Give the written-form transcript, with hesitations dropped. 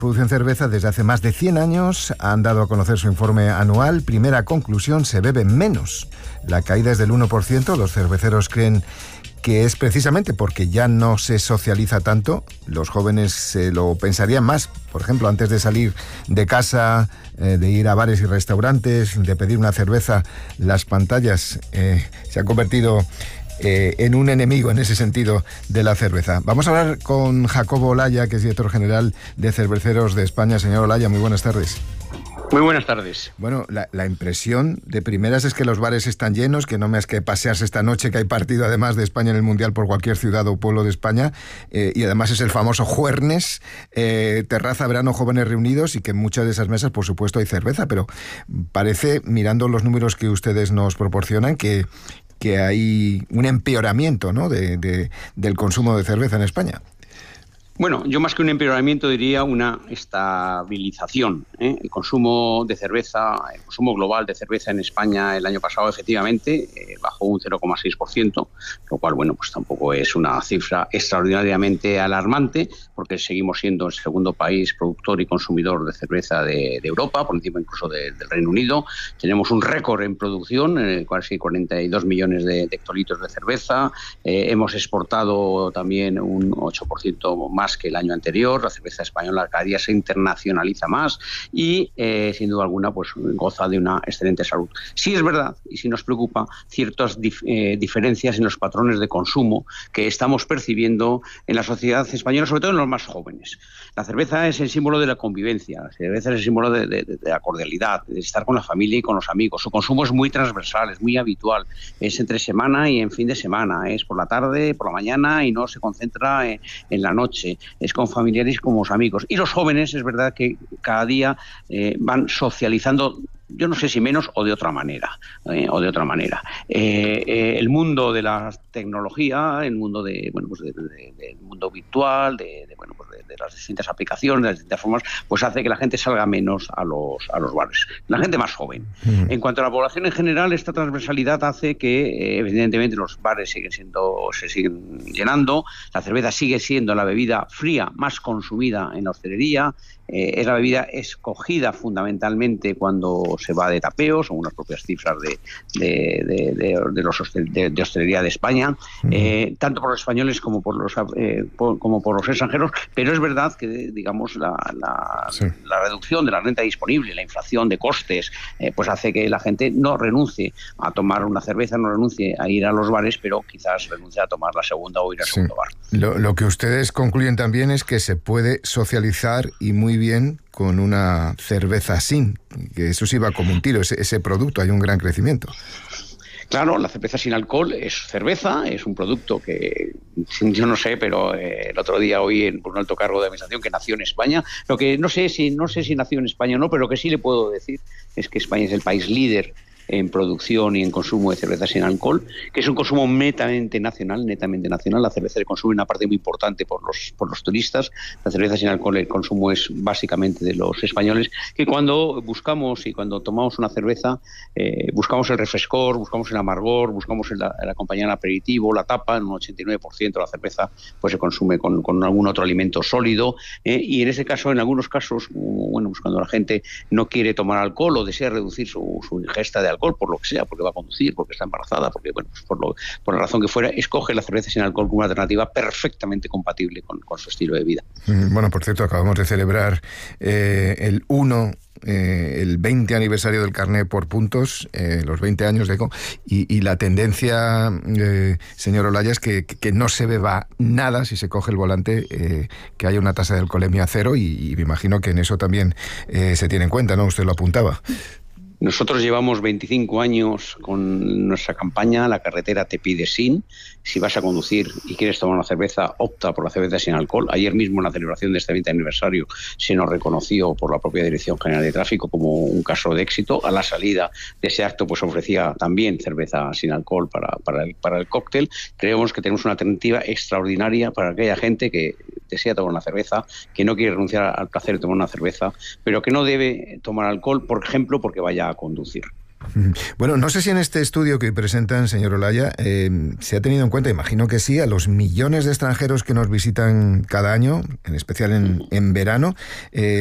producen cerveza desde hace más de 100 años. Han dado a conocer su informe anual. Primera conclusión: se bebe menos. La caída es del 1%. Los cerveceros creen que es precisamente porque ya no se socializa tanto. Los jóvenes se lo pensarían más, por ejemplo, antes de salir de casa, de ir a bares y restaurantes, de pedir una cerveza. Las pantallas se han convertido en un enemigo en ese sentido de la cerveza. Vamos a hablar con Jacobo Olaya, que es director general de Cerveceros de España. Señor Olaya, muy buenas tardes. Muy buenas tardes. Bueno, la impresión de primeras es que los bares están llenos, que no me has que pasearse esta noche, que hay partido además de España en el Mundial por cualquier ciudad o pueblo de España, y además es el famoso Juernes, terraza, verano, jóvenes reunidos, y que en muchas de esas mesas, por supuesto, hay cerveza, pero parece, mirando los números que ustedes nos proporcionan, que hay un empeoramiento, ¿no?, del consumo de cerveza en España. Bueno, yo más que un empeoramiento diría una estabilización. El consumo de cerveza, el consumo global de cerveza en España el año pasado efectivamente bajó un 0,6%, lo cual, bueno, pues tampoco es una cifra extraordinariamente alarmante, porque seguimos siendo el segundo país productor y consumidor de cerveza de Europa, por encima incluso del Reino Unido. Tenemos un récord en producción, casi 42 millones de hectolitros de cerveza. Hemos exportado también un 8% más que el año anterior. La cerveza española cada día se internacionaliza más y, sin duda alguna, pues goza de una excelente salud. Sí es verdad, y sí nos preocupa, ciertas diferencias en los patrones de consumo que estamos percibiendo en la sociedad española, sobre todo en los más jóvenes. La cerveza es el símbolo de la convivencia, la cerveza es el símbolo de la cordialidad, de estar con la familia y con los amigos. Su consumo es muy transversal, es muy habitual, es entre semana y en fin de semana, es por la tarde, por la mañana, y no se concentra en la noche. Es con familiares y con los amigos. Y los jóvenes, es verdad que cada día van socializando, yo no sé si menos o de otra manera. El mundo de la tecnología, el mundo del mundo virtual, de las distintas aplicaciones, de las distintas formas, pues hace que la gente salga menos a los bares. La gente más joven. En cuanto a la población en general, esta transversalidad hace que, evidentemente, los bares se siguen llenando. La cerveza sigue siendo la bebida fría más consumida en la hostelería. Es la bebida escogida fundamentalmente cuando se va de tapeo, según las propias cifras de hostelería de España, tanto por los españoles como por los extranjeros. Pero es verdad que, digamos, la reducción de la renta disponible, la inflación de costes, pues hace que la gente no renuncie a tomar una cerveza, no renuncie a ir a los bares, pero quizás renuncie a tomar la segunda o ir al segundo bar. Lo que ustedes concluyen también es que se puede socializar, y muy bien, con una cerveza sin, que eso sí va como un tiro, ese producto, hay un gran crecimiento. Claro, la cerveza sin alcohol es cerveza, es un producto que yo no sé, pero el otro día oí por un alto cargo de administración que nació en España. Lo que no sé si nació en España o no, pero lo que sí le puedo decir es que España es el país líder en producción y en consumo de cerveza sin alcohol, que es un consumo netamente nacional. La cerveza se consume una parte muy importante por los turistas. La cerveza sin alcohol, el consumo es básicamente de los españoles, que cuando buscamos y cuando tomamos una cerveza, buscamos el refrescor, buscamos el amargor, buscamos el acompañar el aperitivo, la tapa. En un 89% la cerveza pues se consume con algún otro alimento sólido, y en ese caso, en algunos casos, bueno, pues cuando la gente no quiere tomar alcohol o desea reducir su ingesta de alcohol, por lo que sea, porque va a conducir, porque está embarazada, porque, bueno, pues por la razón que fuera, escoge la cerveza sin alcohol como una alternativa perfectamente compatible con su estilo de vida. Bueno, por cierto, acabamos de celebrar el 20 aniversario del carné por puntos, los 20 años de... Y la tendencia, señor Olaya, es que no se beba nada si se coge el volante, que haya una tasa de alcoholemia cero, y me imagino que en eso también se tiene en cuenta, ¿no? Usted lo apuntaba. Nosotros llevamos 25 años con nuestra campaña La carretera te pide sin. Si vas a conducir y quieres tomar una cerveza, opta por la cerveza sin alcohol. Ayer mismo, en la celebración de este 20 aniversario, se nos reconoció por la propia Dirección General de Tráfico como un caso de éxito. A la salida de ese acto, pues ofrecía también cerveza sin alcohol para el cóctel. Creemos que tenemos una alternativa extraordinaria para aquella gente que desea tomar una cerveza, que no quiere renunciar al placer de tomar una cerveza, pero que no debe tomar alcohol, por ejemplo, porque vaya a conducir. Bueno, no sé si en este estudio que hoy presentan, señor Olaya, se ha tenido en cuenta, imagino que sí, a los millones de extranjeros que nos visitan cada año, en especial en verano.